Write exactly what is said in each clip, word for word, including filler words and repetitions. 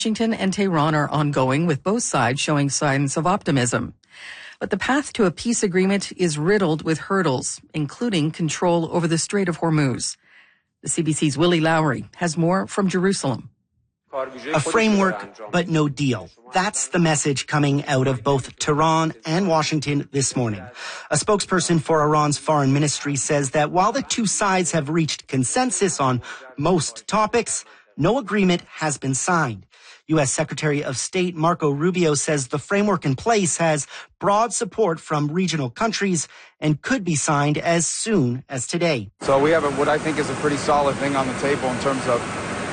Washington and Tehran are ongoing, with both sides showing signs of optimism. But the path to a peace agreement is riddled with hurdles, including control over the Strait of Hormuz. The C B C's Willie Lowry has more from Jerusalem. A framework, but no deal. That's the message coming out of both Tehran and Washington this morning. A spokesperson for Iran's foreign ministry says that while the two sides have reached consensus on most topics, no agreement has been signed. U S. Secretary of State Marco Rubio says the framework in place has broad support from regional countries and could be signed as soon as today. So we have a, what I think is a pretty solid thing on the table in terms of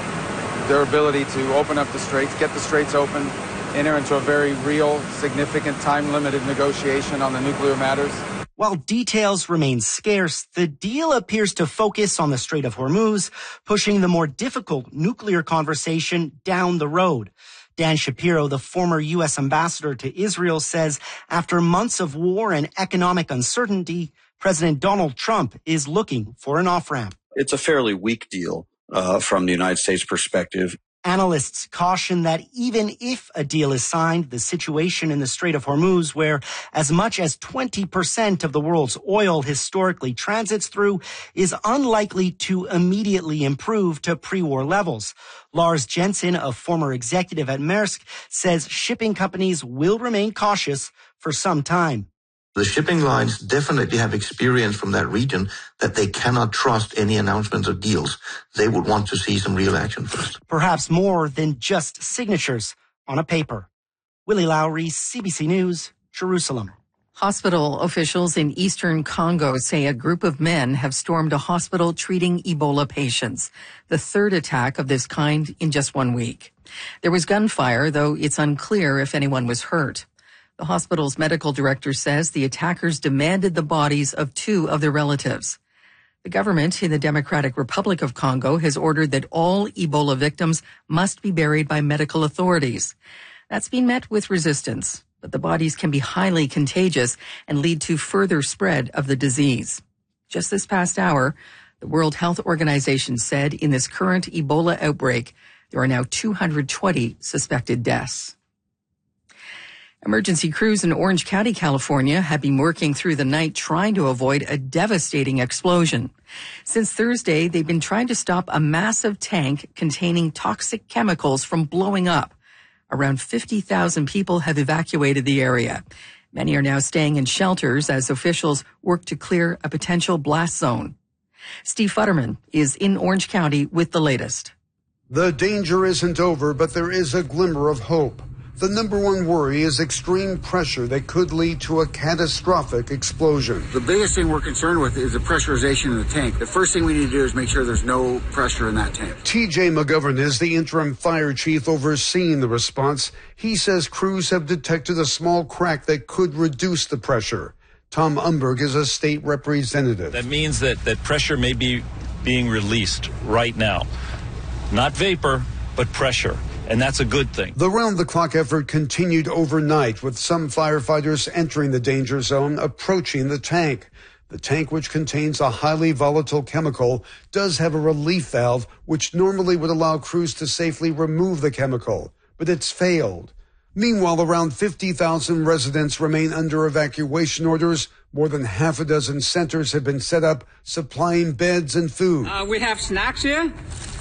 their ability to open up the straits, get the straits open, enter into a very real, significant, time-limited negotiation on the nuclear matters. While details remain scarce, the deal appears to focus on the Strait of Hormuz, pushing the more difficult nuclear conversation down the road. Dan Shapiro, the former U S ambassador to Israel, says after months of war and economic uncertainty, President Donald Trump is looking for an off-ramp. It's a fairly weak deal uh, from the United States perspective. Analysts caution that even if a deal is signed, the situation in the Strait of Hormuz, where as much as twenty percent of the world's oil historically transits through, is unlikely to immediately improve to pre-war levels. Lars Jensen, a former executive at Maersk, says shipping companies will remain cautious for some time. The shipping lines definitely have experience from that region that they cannot trust any announcements of deals. They would want to see some real action first. Perhaps more than just signatures on a paper. Willie Lowry, C B C News, Jerusalem. Hospital officials in eastern Congo say a group of men have stormed a hospital treating Ebola patients, the third attack of this kind in just one week. There was gunfire, though it's unclear if anyone was hurt. The hospital's medical director says the attackers demanded the bodies of two of their relatives. The government in the Democratic Republic of Congo has ordered that all Ebola victims must be buried by medical authorities. That's been met with resistance, but the bodies can be highly contagious and lead to further spread of the disease. Just this past hour, the World Health Organization said in this current Ebola outbreak, there are now two hundred twenty suspected deaths. Emergency crews in Orange County, California, have been working through the night trying to avoid a devastating explosion. Since Thursday, they've been trying to stop a massive tank containing toxic chemicals from blowing up. Around fifty thousand people have evacuated the area. Many are now staying in shelters as officials work to clear a potential blast zone. Steve Futterman is in Orange County with the latest. The danger isn't over, but there is a glimmer of hope. The number one worry is extreme pressure that could lead to a catastrophic explosion. The biggest thing we're concerned with is the pressurization in the tank. The first thing we need to do is make sure there's no pressure in that tank. T J McGovern is the interim fire chief overseeing the response. He says crews have detected a small crack that could reduce the pressure. Tom Umberg is a state representative. That means that, that pressure may be being released right now. Not vapor, but pressure. And that's a good thing. The round-the-clock effort continued overnight, with some firefighters entering the danger zone, approaching the tank. The tank, which contains a highly volatile chemical, does have a relief valve, which normally would allow crews to safely remove the chemical, but it's failed. Meanwhile, around fifty thousand residents remain under evacuation orders. More than half a dozen centers have been set up, supplying beds and food. Uh, we have snacks here,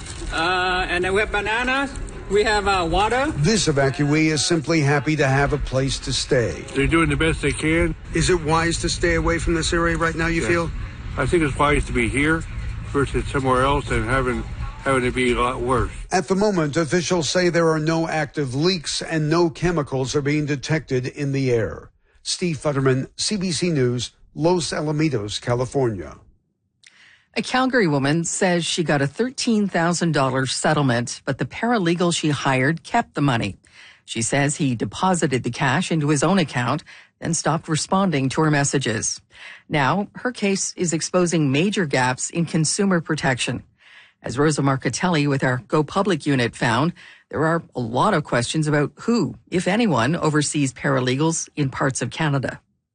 uh, and then we have bananas. We have uh, water. This evacuee is simply happy to have a place to stay. They're doing the best they can. Is it wise to stay away from this area right now, you yes. feel? I think it's wise to be here versus somewhere else and having having to be a lot worse. At the moment, officials say there are no active leaks and no chemicals are being detected in the air. Steve Futterman, C B C News, Los Alamitos, California. A Calgary woman says she got a thirteen thousand dollars settlement, but the paralegal she hired kept the money. She says he deposited the cash into his own account, then stopped responding to her messages. Now, her case is exposing major gaps in consumer protection. As Rosa Marcatelli with our Go Public unit found, there are a lot of questions about who, if anyone, oversees paralegals in parts of Canada.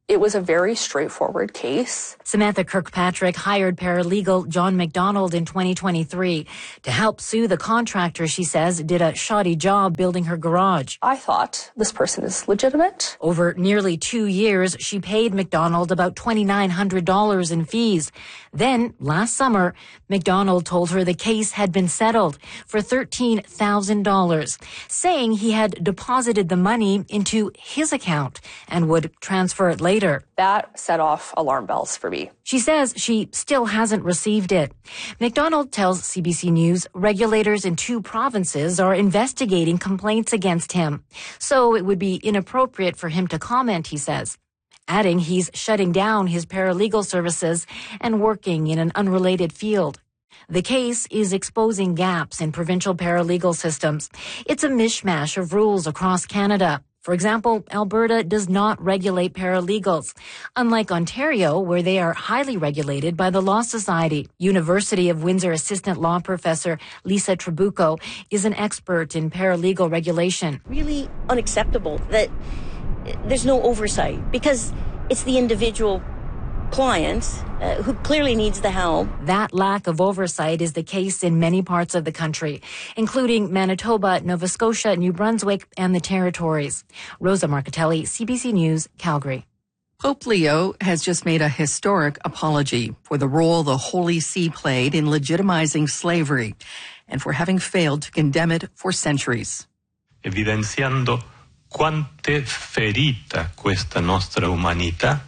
It was a very straightforward case. Samantha Kirkpatrick hired paralegal John McDonald in twenty twenty-three to help sue the contractor she says did a shoddy job building her garage. I thought this person is legitimate. Over nearly two years, she paid McDonald about two thousand nine hundred dollars in fees. Then, last summer, McDonald told her the case had been settled for thirteen thousand dollars, saying he had deposited the money into his account and would transfer it later. That set off alarm bells for me. She says she still hasn't received it. McDonald tells C B C News regulators in two provinces are investigating complaints against him. So it would be inappropriate for him to comment, he says, adding he's shutting down his paralegal services and working in an unrelated field. The case is exposing gaps in provincial paralegal systems. It's a mishmash of rules across Canada. For example, Alberta does not regulate paralegals, unlike Ontario, where they are highly regulated by the Law Society. University of Windsor assistant law professor Lisa Trabucco is an expert in paralegal regulation. Really unacceptable that there's no oversight because it's the individual client uh, who clearly needs the help. That lack of oversight is the case in many parts of the country, including Manitoba, Nova Scotia, New Brunswick, and the Territories. Rosa Marcatelli, C B C News, Calgary. Pope Leo has just made a historic apology for the role the Holy See played in legitimizing slavery and for having failed to condemn it for centuries. Evidenziando quante ferita questa nostra umanità.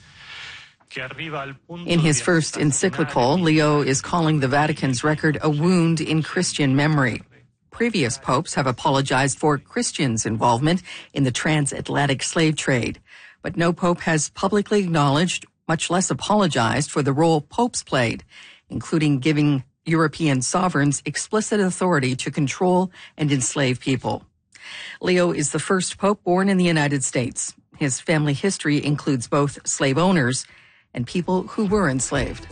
In his first encyclical, Leo is calling the Vatican's record a wound in Christian memory. Previous popes have apologized for Christians' involvement in the transatlantic slave trade, but no pope has publicly acknowledged, much less apologized, for the role popes played, including giving European sovereigns explicit authority to control and enslave people. Leo is the first pope born in the United States. His family history includes both slave owners and people who were enslaved.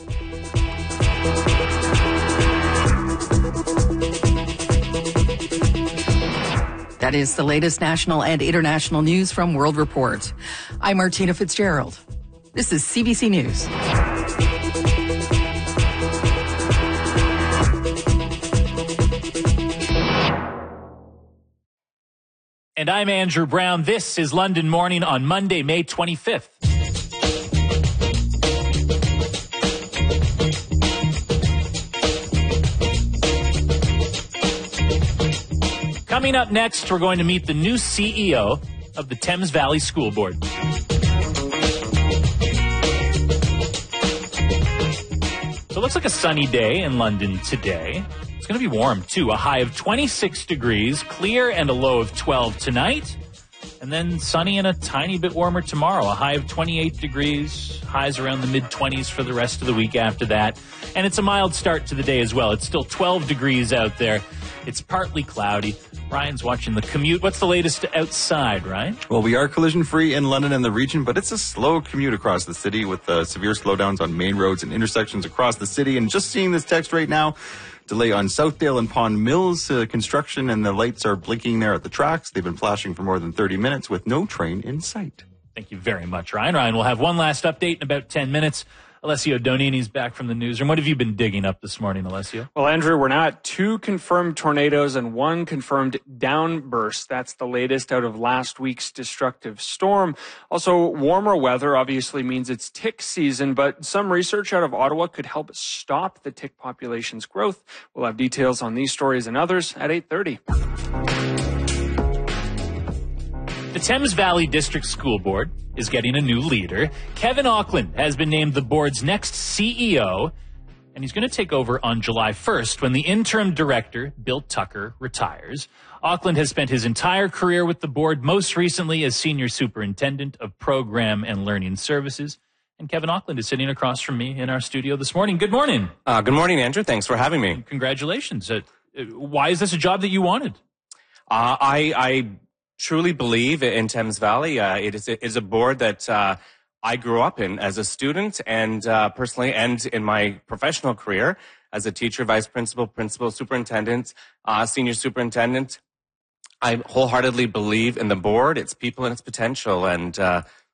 That is the latest national and international news from World Report. I'm Martina Fitzgerald. This is C B C News. And I'm Andrew Brown. This is London Morning on Monday, May twenty-fifth. Coming up next, we're going to meet the new C E O of the Thames Valley School Board. So it looks like a sunny day in London today. It's going to be warm, too. A high of twenty-six degrees, clear, and a low of twelve tonight. And then sunny and a tiny bit warmer tomorrow. A high of twenty-eight degrees, highs around the mid-twenties for the rest of the week after that. And it's a mild start to the day as well. It's still twelve degrees out there. It's partly cloudy. Ryan's watching the commute. What's the latest outside, Ryan? Well, we are collision-free in London and the region, but it's a slow commute across the city with uh, severe slowdowns on main roads and intersections across the city. And just seeing this text right now, delay on Southdale and Pond Mills uh, construction, and the lights are blinking there at the tracks. They've been flashing for more than thirty minutes with no train in sight. Thank you very much, Ryan. Ryan, we'll have one last update in about ten minutes. Alessio Donini's back from the newsroom. What have you been digging up this morning, Alessio? Well, Andrew, we're now at two confirmed tornadoes and one confirmed downburst. That's the latest out of last week's destructive storm. Also, warmer weather obviously means it's tick season, but some research out of Ottawa could help stop the tick population's growth. We'll have details on these stories and others at eight thirty. The Thames Valley District School Board is getting a new leader. Kevin Auckland has been named the board's next C E O, and he's going to take over on July first when the interim director, Bill Tucker, retires. Auckland has spent his entire career with the board, most recently as senior superintendent of program and learning services. And Kevin Auckland is sitting across from me in our studio this morning. Good morning. Uh, good morning, Andrew. Thanks for having me. And congratulations. Uh, why is this a job that you wanted? Uh, I... I truly believe in Thames Valley. Uh, it is, it is a board that uh, I grew up in as a student and uh, personally, and in my professional career as a teacher, vice principal, principal, superintendent, uh, senior superintendent. I wholeheartedly believe in the board, its people, and its potential. And uh,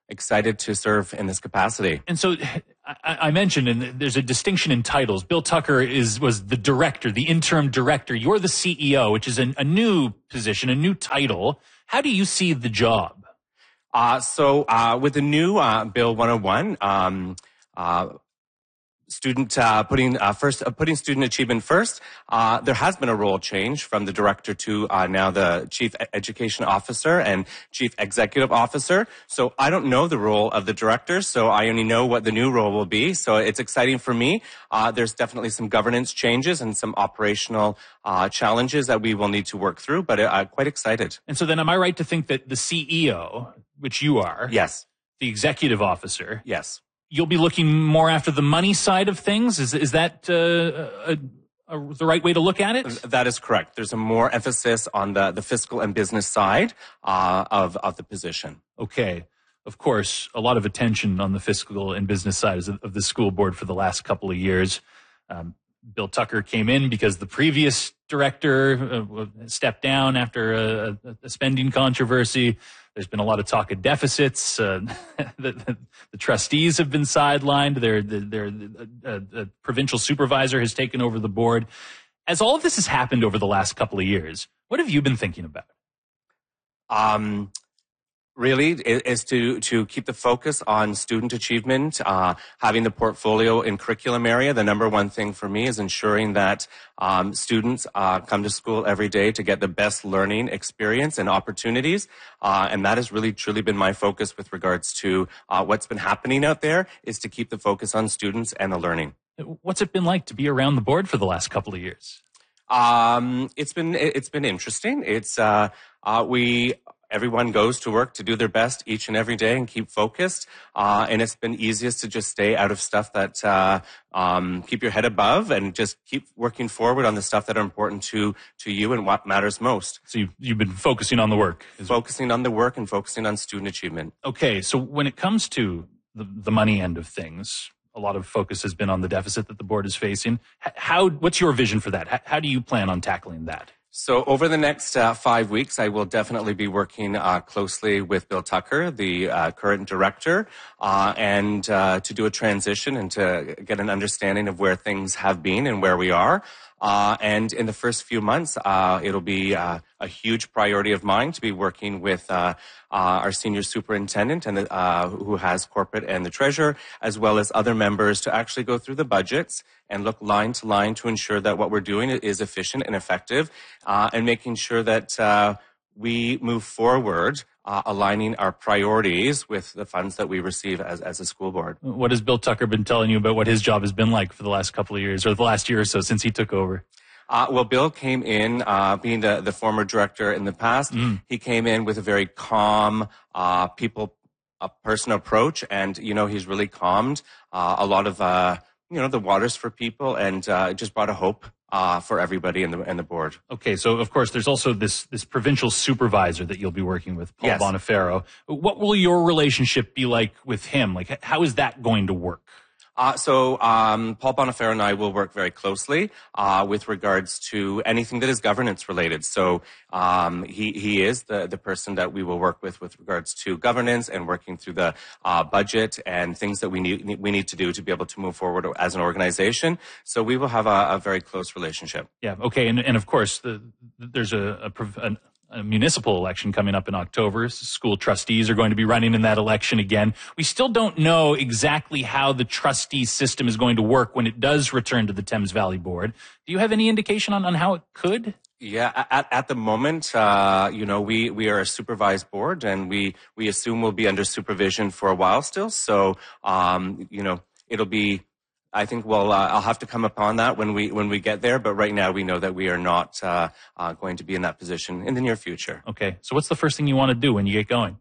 excited to serve in this capacity. And so I, I mentioned, and there's a distinction in titles. Bill Tucker is was the director, the interim director. You're the C E O, which is a, a new position, a new title. How do you see the job? Uh, so uh, with the new uh, Bill one oh one, um, uh, student uh, putting uh, first uh, putting student achievement first, uh, there has been a role change from the director to uh, now the chief education officer and chief executive officer. So I don't know the role of the director, so I only know what the new role will be. So it's exciting for me. Uh, there's definitely some governance changes and some operational uh, challenges that we will need to work through, but I'm quite excited. And so then am I right to think that the C E O, which you are, yes, the executive officer, yes, you'll be looking more after the money side of things? Is is that uh, a, a, the right way to look at it? That is correct. There's a more emphasis on the, the fiscal and business side uh, of, of the position. Okay. Of course, a lot of attention on the fiscal and business side of, of the school board for the last couple of years. Um, Bill Tucker came in because the previous director uh, stepped down after a, a spending controversy. There's been a lot of talk of deficits. Uh, the, the, the trustees have been sidelined. Their, their, their uh, provincial supervisor has taken over the board. As all of this has happened over the last couple of years, what have you been thinking about? Um, really, is to to keep the focus on student achievement, uh, having the portfolio in curriculum area. The number one thing for me is ensuring that um, students uh, come to school every day to get the best learning experience and opportunities. Uh, and that has really truly been my focus with regards to uh, what's been happening out there, is to keep the focus on students and the learning. What's it been like to be around the board for the last couple of years? Um, it's been it's been interesting. It's uh, uh, we. Everyone goes to work to do their best each and every day and keep focused. Uh, and it's been easiest to just stay out of stuff that, uh, um, keep your head above and just keep working forward on the stuff that are important to, to you and what matters most. So you've, you've been focusing on the work. Focusing on the work and focusing on student achievement. Okay. So when it comes to the, the money end of things, a lot of focus has been on the deficit that the board is facing. How, what's your vision for that? How, how do you plan on tackling that? So over the next uh, five weeks, I will definitely be working uh, closely with Bill Tucker, the uh, current director, uh, and uh, to do a transition and to get an understanding of where things have been and where we are. Uh, and in the first few months, uh, it'll be uh, a huge priority of mine to be working with uh, uh, our senior superintendent and the, uh, who has corporate and the treasurer, as well as other members, to actually go through the budgets and look line to line to ensure that what we're doing is efficient and effective, uh, and making sure that uh, we move forward, uh, aligning our priorities with the funds that we receive as, as a school board. What has Bill Tucker been telling you about what his job has been like for the last couple of years, or the last year or so since he took over? Uh, well, Bill came in, uh, being the, the former director in the past, mm. he came in with a very calm, uh, people, uh, person approach. And, you know, he's really calmed, uh, a lot of, uh, you know, the waters for people, and, uh, just brought a hope, uh, for everybody in the, in the board. Okay. So of course there's also this, this provincial supervisor that you'll be working with, Paul yes. Bonifero. What will your relationship be like with him? Like, how is that going to work? Uh, so um, Paul Bonifero and I will work very closely uh, with regards to anything that is governance related. So um, he he is the the person that we will work with with regards to governance and working through the uh, budget and things that we need we need to do to be able to move forward as an organization. So we will have a, a very close relationship. Yeah. Okay. And and of course the, there's a, a, a a municipal election coming up in October. School trustees are going to be running in that election again. We still don't know exactly how the trustee system is going to work when it does return to the Thames Valley Board. Do you have any indication on, on how it could? Yeah, at, at the moment, uh, you know, we, we are a supervised board, and we, we assume we'll be under supervision for a while still. So, um, you know, it'll be, I think we'll, uh, I'll have to come upon that when we when we get there. But right now, we know that we are not uh, uh, going to be in that position in the near future. Okay. So what's the first thing you want to do when you get going?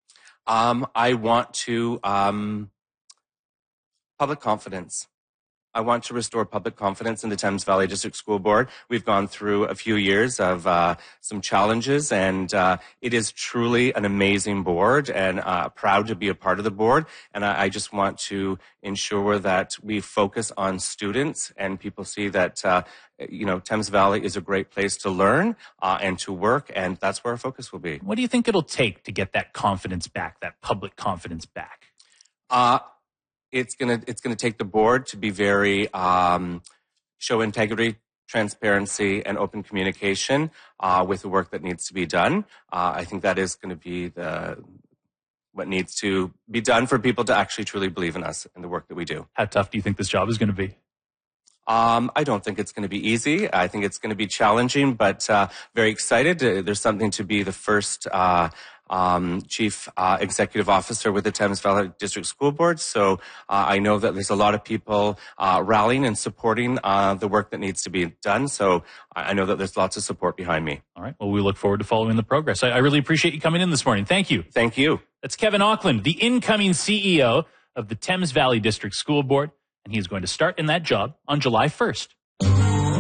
Um, I want to um, public confidence. I want to restore public confidence in the Thames Valley District School Board. We've gone through a few years of uh, some challenges, and uh, it is truly an amazing board, and uh, proud to be a part of the board. And I, I just want to ensure that we focus on students and people see that, uh, you know, Thames Valley is a great place to learn uh, and to work, and that's where our focus will be. What do you think it'll take to get that confidence back, that public confidence back? Uh, It's gonna it's gonna take the board to be very um, show integrity, transparency, and open communication uh, with the work that needs to be done. Uh, I think that is going to be the what needs to be done for people to actually truly believe in us and the work that we do. How tough do you think this job is going to be? Um, I don't think it's going to be easy. I think it's going to be challenging, but uh, very excited. Uh, there's something to be the first. Uh, Um, chief uh, executive officer with the Thames Valley District School Board. So uh, I know that there's a lot of people uh, rallying and supporting uh, the work that needs to be done. So I know that there's lots of support behind me. All right. Well, we look forward to following the progress. I, I really appreciate you coming in this morning. Thank you. Thank you. That's Kevin Auckland, the incoming C E O of the Thames Valley District School Board, and he is going to start in that job on July first.